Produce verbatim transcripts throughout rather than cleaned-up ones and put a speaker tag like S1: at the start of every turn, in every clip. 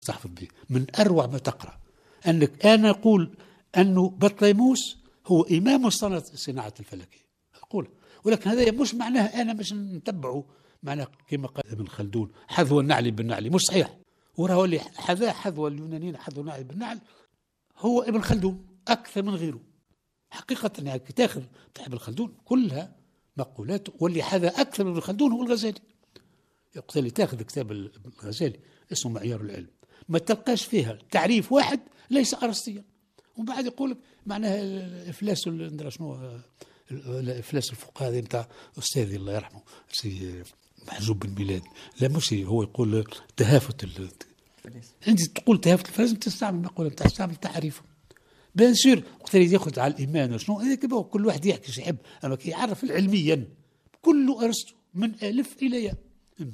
S1: تحفظ به من أروع ما تقرأ. أنك أنا أقول أنه بطليموس هو إمام صناعة الفلكية أقول، ولكن هذا مش معناه أنا مش نتبعه معناه كما قال ابن خلدون حذو النعل بالنعل، مش صحيح. وراه اللي حذا حذو اليونانيين حذو النعل بالنعل هو ابن خلدون أكثر من غيره حقيقة. يعني تاخذ تاع ابن خلدون كلها مقولات، واللي حذا أكثر من ابن خلدون هو الغزالي. يقتل تاخذ كتاب الغزالي اسمه معيار العلم ما تلقاش فيها تعريف واحد ليس أرسطيا، ومن بعد يقول لك معناها افلاس شنو افلاس الفقهاء هذه نتاع استاذي الله يرحمه سي محجوب بن ميلاد. لا مش هو يقول تهافت انت تقول تهافت الفلاسفه تستعمل مقوله نتاع تستعمل تعريفه بيان سور. وقت اللي ياخذ على الايمان وشنو هذاك كل واحد يحكي ايش يحب، اما كي يعرف علميا كله ارسطو من الف الى ياء.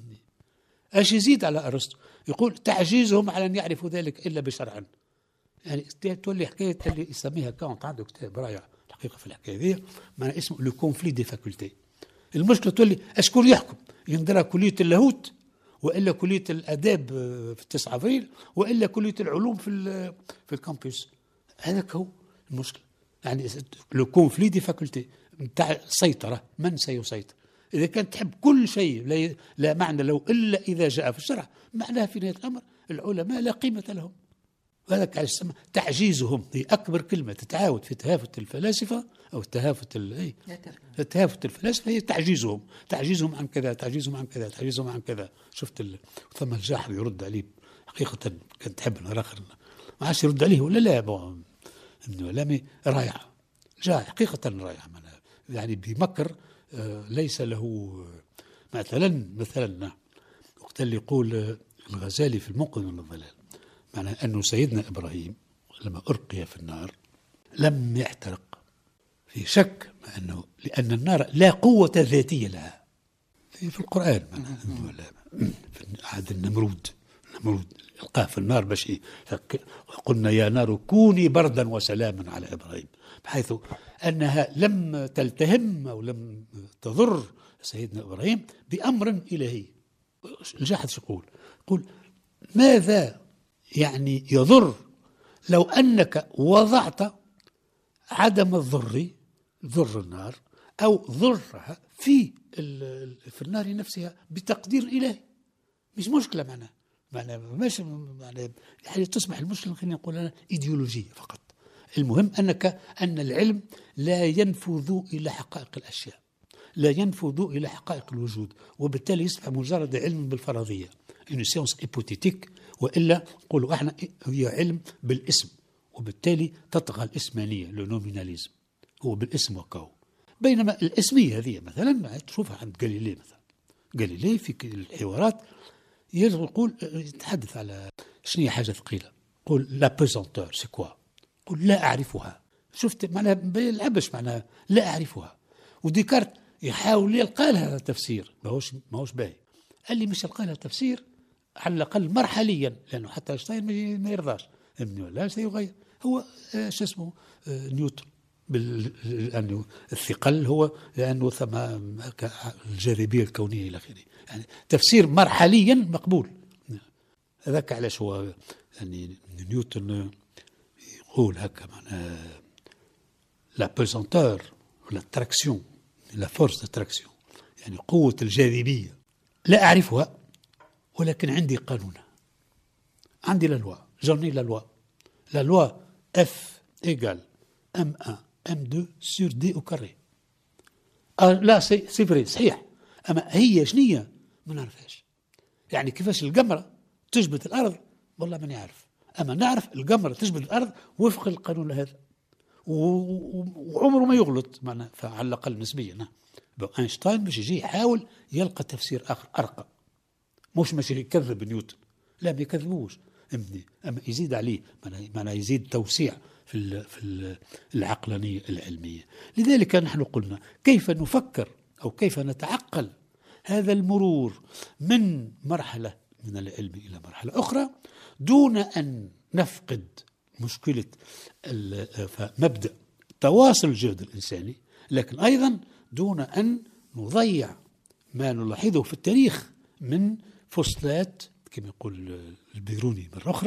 S1: ايش يزيد على ارسطو؟ يقول تعجيزهم على ان يعرفوا ذلك الا بشرع. يعني تولي حكايه اللي يسميها كانت عنده كتاب رائع الحقيقه في الحكايه هذه معناها اسمه لو كونفلي دي فاكولتي. المشكله تولي اشكون يحكم؟ يندرى كليه اللاهوت والا كليه الاداب في التسعة افريل والا كليه العلوم في في الكامبوس. هذاك هو المشكله. يعني لو كونفلي دي فاكولتي نتاع السيطره، من سيسيطر؟ اذا كانت تحب كل شيء لا, لا معنى له الا اذا جاء في الشرع، معناها في نهايه الامر العلماء لا قيمه لهم. وهذاك على السماء تعجيزهم هي أكبر كلمة تتعاود في تهافت الفلاسفة أو تهافت ال تهافت الفلاسفة هي تعجيزهم تعجيزهم عن كذا تعجيزهم عن كذا تعجيزهم عن كذا. شفت ال... ثم الجاحظ يرد عليه حقيقة كان تحب نهار آخر ما عادش يرد عليه ولا لا بو إنه لامي رائع جاء حقيقة رائع يعني بمكر آه ليس له مثلا مثلا وقت اللي يقول الغزالي في الموقظ من الضلال معنى أنه سيدنا إبراهيم لما ألقي في النار لم يحترق في شك مع أنه لأن النار لا قوة ذاتية لها في, في القرآن في عهد النمرود النمرود ألقاه في النار باش قلنا يا نار كوني بردا وسلاما على إبراهيم، بحيث أنها لم تلتهم أو لم تضر سيدنا إبراهيم بأمر إلهي. الجاحظ يقول يقول ماذا يعني يضر لو أنك وضعت عدم الضر ضر النار أو ضرها في في النار نفسها بتقدير إلهي؟ مش مشكلة معنا معنا مش معنا يعني تصبح المشكلة خلينا نقول أنا إيديولوجية فقط. المهم أنك أن العلم لا ينفذ إلى حقائق الأشياء، لا ينفذ إلى حقائق الوجود، وبالتالي يصبح مجرد علم بالفرضية إنه سيونس إيبوتيتيك، وإلا نقولوا احنا هي علم بالاسم، وبالتالي تطغى الاسمانية لونوميناليزم هو بالاسم وكاو. بينما الاسمية هذه مثلا ما تشوفها عند غاليلي مثلا. غاليلي في الحوارات يقول يتحدث على شنو حاجة ثقيلة، يقول لا بيزونتور سي كوا، يقول لا أعرفها. شفت معناها بالعبش معناها لا أعرفها. وديكارت يحاول يلقى لها تفسير ماهوش ماهوش باهي، قال لي مش يلقى لها تفسير على الأقل مرحليا، لأنه حتى أينشتاين ما يرضاش إنه لا سيغير. هو شو اسمه نيوتن لأنه الثقل هو لأنه ثم الجاذبية الكونية إلى آخره، يعني تفسير مرحليا مقبول. هذاك علاش هو يعني نيوتن يقول هكا معناها لا بيزونتور ولا تراكسيون لا فورس دو تراكسيون، يعني قوة الجاذبية لا أعرفها ولكن عندي قانونها، عندي لا لوا جوني لا لوا لا لوا اف ايجال ام واحد ام اثنين سور دي او كاري. آه لا سي سي فري صحيح، اما هي شنية ما نعرفهاش. يعني كيفاش القمرة تجبد الارض والله ماني عارف، اما نعرف القمرة تجبد الارض وفق القانون هذا وعمره ما يغلط معنا فعلى الاقل نسبيا. اينشتاين باش يجي يحاول يلقى تفسير اخر ارقى، مش ماشي يكذب نيوتن، لا ما يكذبوش اما يزيد عليه معناها يزيد توسيع في في العقلانيه العلميه. لذلك نحن قلنا كيف نفكر او كيف نتعقل هذا المرور من مرحله من العلم الى مرحله اخرى دون ان نفقد مشكله مبدا تواصل الجهد الانساني، لكن ايضا دون ان نضيع ما نلاحظه في التاريخ من فصلات كما يقول البيروني مرة أخرى.